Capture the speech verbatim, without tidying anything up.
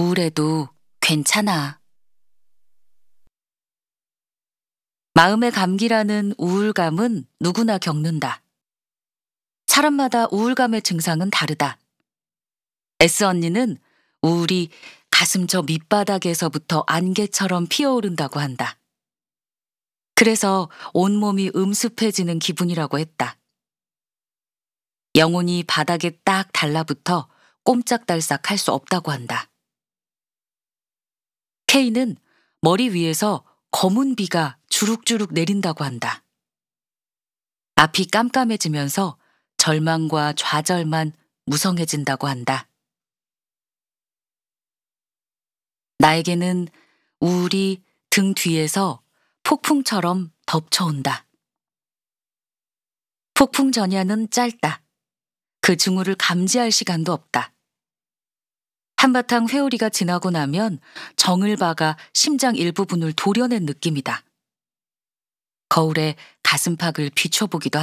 우울해도 괜찮아. 마음의 감기라는 우울감은 누구나 겪는다. 사람마다 우울감의 증상은 다르다. S 언니는 우울이 가슴 저 밑바닥에서부터 안개처럼 피어오른다고 한다. 그래서 온몸이 음습해지는 기분이라고 했다. 영혼이 바닥에 딱 달라붙어 꼼짝달싹 할 수 없다고 한다. K는 머리 위에서 검은 비가 주룩주룩 내린다고 한다. 앞이 깜깜해지면서 절망과 좌절만 무성해진다고 한다. 나에게는 우울이 등 뒤에서 폭풍처럼 덮쳐온다. 폭풍 전야는 짧다. 그 징후를 감지할 시간도 없다. 한바탕 회오리가 지나고 나면 정을 박아 심장 일부분을 도려낸 느낌이다. 거울에 가슴팍을 비춰보기도 한다.